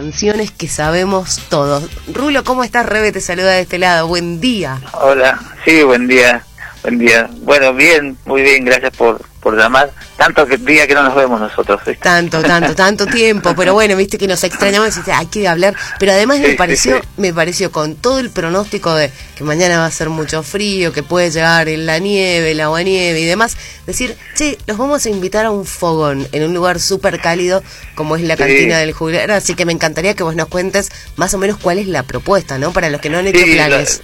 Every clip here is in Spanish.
canciones que sabemos todos. Rulo, ¿cómo estás? Rebe te saluda de este lado, buen día. Hola, sí, buen día. Bueno, bien, muy bien, gracias por llamar. Tanto día que no nos vemos nosotros, ¿viste? Tanto tiempo, pero bueno, viste que nos extrañamos y hay que hablar, pero además sí, me pareció con todo el pronóstico de que mañana va a ser mucho frío, que puede llegar en la nieve, el aguanieve y demás, decir, che, los vamos a invitar a un fogón en un lugar súper cálido como es la cantina del Juglar, así que me encantaría que vos nos cuentes más o menos cuál es la propuesta, ¿no? Para los que no han hecho planes.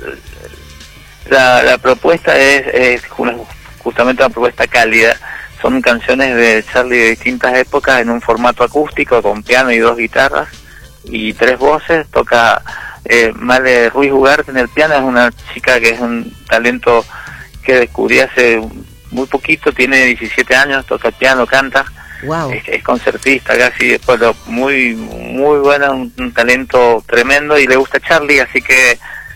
La propuesta es justamente una propuesta cálida. Son canciones de Charly de distintas épocas en un formato acústico con piano y 2 guitarras y 3 voces. Toca Male Ruiz Ugarte en el piano, es una chica que es un talento que descubrí hace muy poquito, tiene 17 años, toca piano, canta. Wow. Es concertista casi, pero muy buena, un talento tremendo y le gusta Charly, así que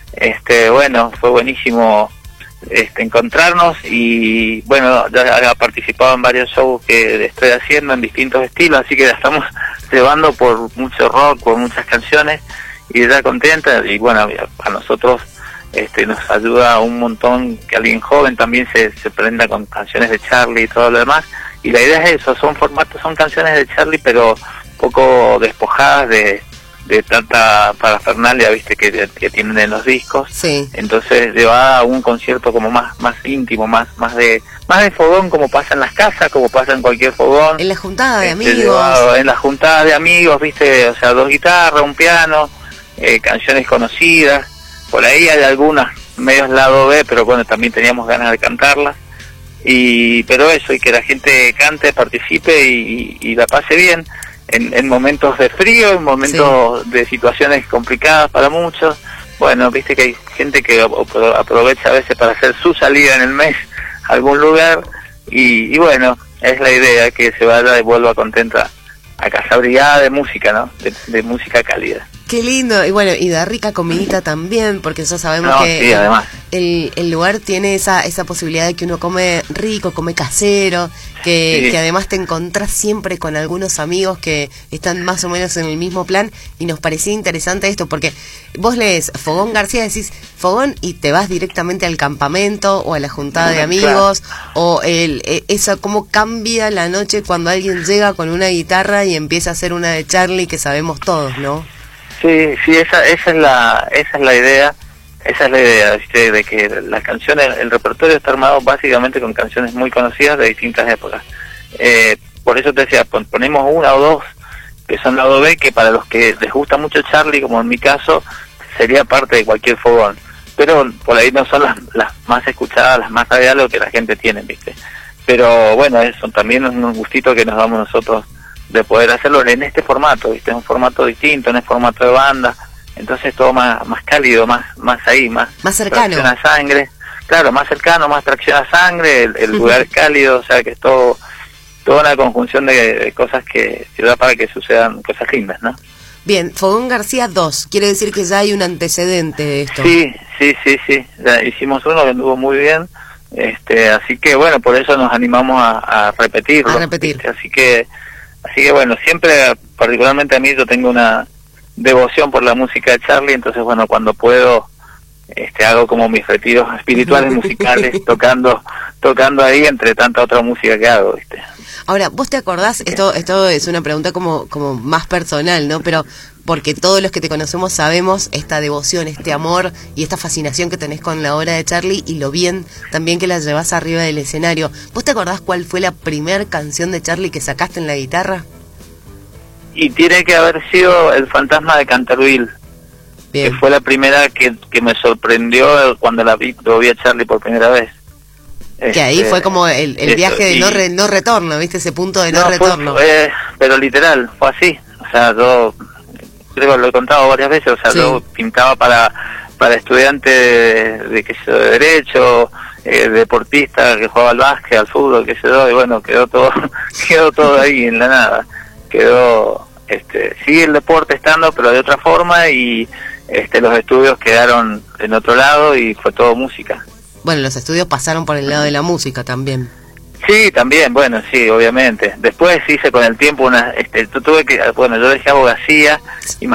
bueno, fue buenísimo encontrarnos y bueno, ya ha participado en varios shows que estoy haciendo en distintos estilos, así que la estamos llevando por mucho rock, por muchas canciones y ella contenta y bueno, a nosotros nos ayuda un montón que alguien joven también se prenda con canciones de Charly y todo lo demás, y la idea es eso, son canciones de Charly pero poco despojadas de tanta parafernalia, viste, que tienen en los discos. Sí. Entonces lleva a un concierto como más íntimo, más de fogón, como pasa en las casas, como pasa en cualquier fogón. En la juntada de amigos. En la juntada de amigos, viste, o sea, 2 guitarras, un piano, canciones conocidas. Por ahí hay algunas medios lado B, pero bueno, también teníamos ganas de cantarlas. Pero eso, y que la gente cante, participe y la pase bien. En momentos de frío, en momentos de situaciones complicadas para muchos. Bueno, viste que hay gente que aprovecha a veces para hacer su salida en el mes a algún lugar y bueno, es la idea, que se vaya y vuelva contenta a casa brigada de música, ¿no? De música cálida. Qué lindo, y bueno, y de rica comidita también, porque ya sabemos que sí, además. El lugar tiene esa posibilidad de que uno come rico, come casero, que además te encontrás siempre con algunos amigos que están más o menos en el mismo plan, y nos parecía interesante esto, porque vos lees Fogón García, decís Fogón y te vas directamente al campamento o a la juntada de amigos, o cómo cambia la noche cuando alguien llega con una guitarra y empieza a hacer una de Charly que sabemos todos, ¿no? Sí, esa es la idea. Esa es la idea, ¿viste? De que las canciones, el repertorio está armado básicamente con canciones muy conocidas de distintas épocas. Por eso te decía, ponemos 1 o 2 que son lado B, que para los que les gusta mucho Charly, como en mi caso, sería parte de cualquier fogón. Pero por ahí no son las más escuchadas, las más radiales, lo que la gente tiene, ¿viste? Pero bueno, eso también es un gustito que nos damos nosotros de poder hacerlo en este formato, ¿viste? Es un formato distinto, en el formato de banda, entonces todo más cálido, más ahí, más cercano. Tracción a sangre, claro, más cercano, más tracción a sangre, el lugar es cálido, o sea que es toda una conjunción de cosas que da para que sucedan cosas lindas, ¿no? Bien, Fogón García 2, quiere decir que ya hay un antecedente de esto. Sí, ya hicimos uno que anduvo muy bien, así que bueno, por eso nos animamos a repetirlo. ¿Viste? Así que bueno, siempre, particularmente a mí, yo tengo una devoción por la música de Charly, entonces bueno, cuando puedo hago como mis retiros espirituales musicales tocando ahí entre tanta otra música que hago, ¿viste? Ahora, ¿vos te acordás? Esto es una pregunta como más personal, ¿no? Pero porque todos los que te conocemos sabemos esta devoción, este amor y esta fascinación que tenés con la obra de Charly y lo bien también que la llevas arriba del escenario. ¿Vos te acordás cuál fue la primer canción de Charly que sacaste en la guitarra? Y tiene que haber sido El Fantasma de Canterville, que fue la primera que me sorprendió cuando lo vi a Charly por primera vez. Que ahí fue como el viaje de no retorno, ¿viste? Ese punto de no retorno. Pero literal, fue así. O sea, yo creo que lo he contado varias veces, o sea, yo pintaba para estudiantes de derecho, deportista que jugaba al básquet, al fútbol, qué sé yo, y bueno, quedó todo ahí en la nada. Sigue el deporte estando, pero de otra forma, y los estudios quedaron en otro lado y fue todo música. Bueno, los estudios pasaron por el lado de la música también. Sí, también, bueno, sí, obviamente. Después hice con el tiempo yo dejé abogacía y